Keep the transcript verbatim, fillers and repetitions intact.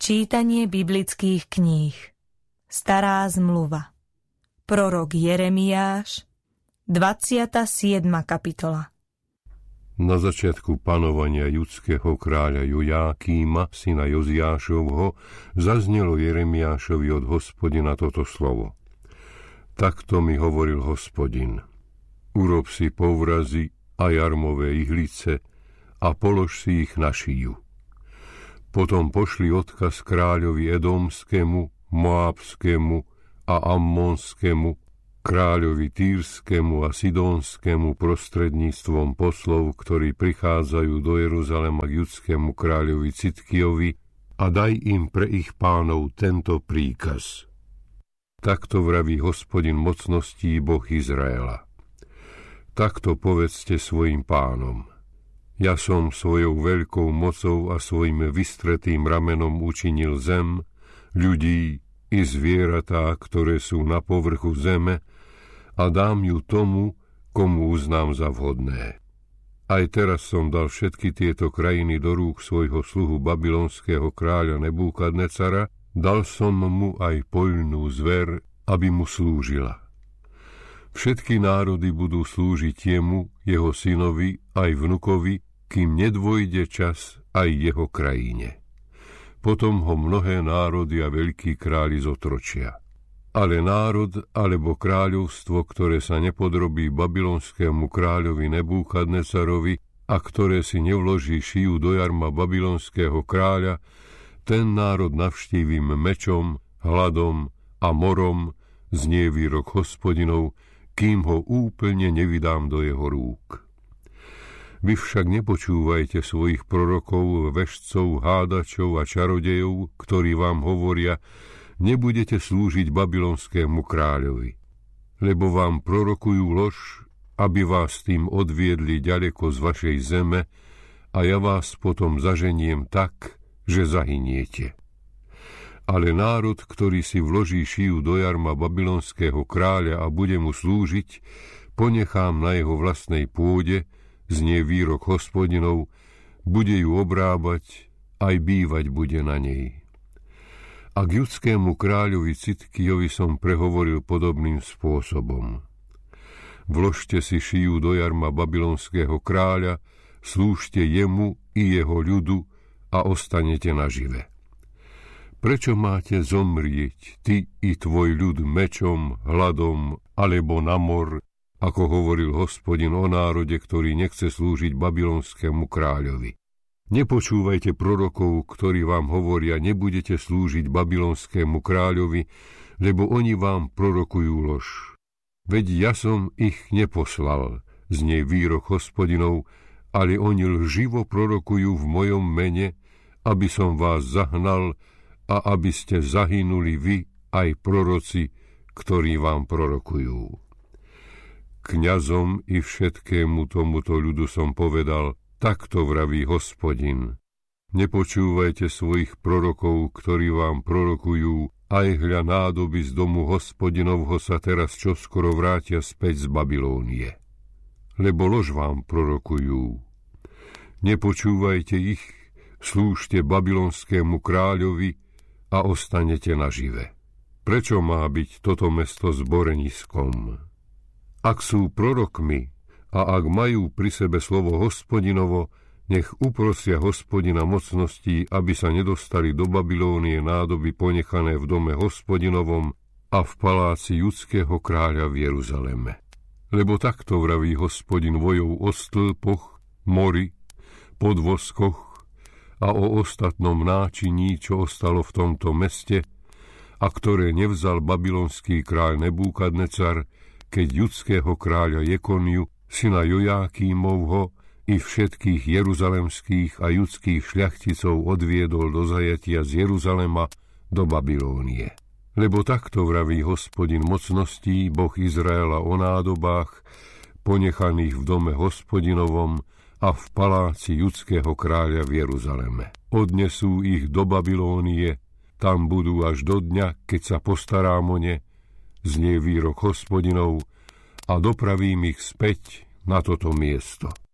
Čítanie biblických kníh. Stará zmluva. Prorok Jeremiáš, dvadsiata siedma kapitola. Na začiatku panovania judského kráľa Jojákíma, syna Joziášovho, zaznelo Jeremiášovi od Hospodina toto slovo. Takto mi hovoril Hospodin: urob si povrazy a jarmové ihlice a polož si ich na šiju. Potom pošli odkaz kráľovi Edomskému, Moábskému a Ammonskému, kráľovi Týrskému a Sidonskému prostredníctvom poslov, ktorí prichádzajú do Jeruzalema k judskému kráľovi Citkiovi, a daj im pre ich pánov tento príkaz. Takto vraví Hospodin mocností, Boh Izraela. Takto povedzte svojim pánom: ja som svojou veľkou mocou a svojim vystretým ramenom učinil zem, ľudí i zvieratá, ktoré sú na povrchu zeme, a dám ju tomu, komu uznám za vhodné. Aj teraz som dal všetky tieto krajiny do rúk svojho sluhu babylonského kráľa Nebúkadnecara, dal som mu aj poľnú zver, aby mu slúžila. Všetky národy budú slúžiť jemu, jeho synovi, aj vnukovi, kým nedvojde čas aj jeho krajine. Potom ho mnohé národy a veľkí králi zotročia. Ale národ alebo kráľovstvo, ktoré sa nepodrobí babylonskému kráľovi Nebúkadnecarovi a ktoré si nevloží šiju do jarma babylonského kráľa, ten národ navštívim mečom, hladom a morom, znie výrok Hospodinov, kým ho úplne nevydám do jeho rúk. Vy však nepočúvajte svojich prorokov, vešcov, hádačov a čarodejov, ktorí vám hovoria: nebudete slúžiť babylonskému kráľovi, lebo vám prorokujú lož, aby vás tým odviedli ďaleko z vašej zeme, a ja vás potom zaženiem tak, že zahyniete. Ale národ, ktorý si vloží šiju do jarma babylonského kráľa a bude mu slúžiť, ponechám na jeho vlastnej pôde, znie výrok Hospodinov, bude ju obrábať, aj bývať bude na nej. A k judskému kráľovi Citkiovi som prehovoril podobným spôsobom: vložte si šiju do jarma babylonského kráľa, slúžte jemu i jeho ľudu a ostanete nažive. Prečo máte zomrieť, ty i tvoj ľud, mečom, hladom alebo na mor, ako hovoril Hospodin o národe, ktorý nechce slúžiť babylonskému kráľovi? Nepočúvajte prorokov, ktorí vám hovoria: nebudete slúžiť babylonskému kráľovi, lebo oni vám prorokujú lož. Veď ja som ich neposlal, znie výrok Hospodinov, ale oni lživo prorokujú v mojom mene, aby som vás zahnal a aby ste zahynuli vy aj proroci, ktorí vám prorokujú. Kňazom i všetkému tomuto ľudu som povedal: takto vraví Hospodin. Nepočúvajte svojich prorokov, ktorí vám prorokujú: aj hľa nádoby z domu Hospodinovho sa teraz čoskoro vrátia späť z Babylónie. Lebo lož vám prorokujú. Nepočúvajte ich, slúžte babylonskému kráľovi a ostanete nažive. Prečo má byť toto mesto zboreniskom? Ak sú prorokmi a ak majú pri sebe slovo Hospodinovo, nech uprosia Hospodina mocností, aby sa nedostali do Babylónie nádoby ponechané v dome Hospodinovom a v paláci judského kráľa v Jeruzaleme. Lebo takto vraví Hospodin vojou o stĺpoch, mori, podvozkoch a o ostatnom náčiní, čo ostalo v tomto meste, a ktoré nevzal babylonský kráľ Nebúkadnecar, keď judského kráľa Jekoniu, syna Jojákímovho, i všetkých jeruzalemských a judských šľachticov odviedol do zajatia z Jeruzalema do Babylónie. Lebo takto vraví Hospodin mocností, Boh Izraela, o nádobách, ponechaných v dome Hospodinovom a v paláci judského kráľa v Jeruzaleme. Odnesú ich do Babylónie, tam budú až do dňa, keď sa postarám o ne, znie výrok Hospodinov, a dopravím ich späť na toto miesto.